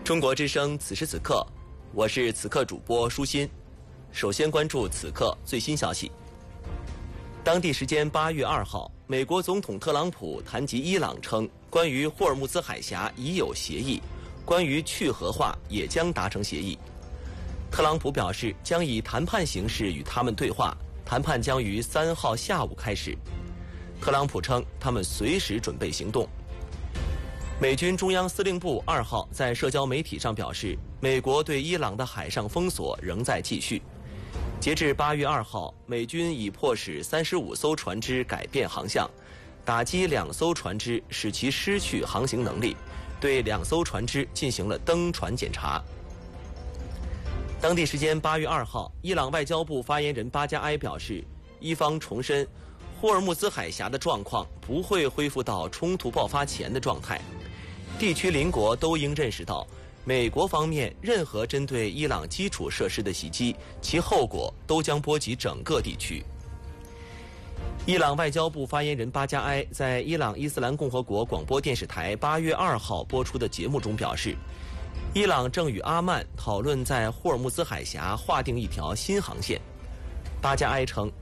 中国之声此时此刻，我是此刻主播舒心。首先关注此刻最新消息。当地时间8月2号，美国总统特朗普谈及伊朗称，关于霍尔木兹海峡已有协议，关于去核化也将达成协议。特朗普表示，将以谈判形式与他们对话，谈判将于3号下午开始。特朗普称，他们随时准备行动。美军中央司令部2号在社交媒体上表示，美国对伊朗的海上封锁仍在继续。截至8月2号，美军已迫使35艘船只改变航向，打击2艘船只，使其失去航行能力，对2艘船只进行了登船检查。当地时间8月2号，伊朗外交部发言人巴加埃表示，伊方重申，霍尔木兹海峡的状况不会恢复到冲突爆发前的状态。地区邻国都应认识到，美国方面任何针对伊朗基础设施的袭击，其后果都将波及整个地区。伊朗外交部发言人巴加埃在伊朗伊斯兰共和国广播电视台8月2号播出的节目中表示，伊朗正与阿曼讨论在霍尔木兹海峡划定一条新航线。巴加埃称，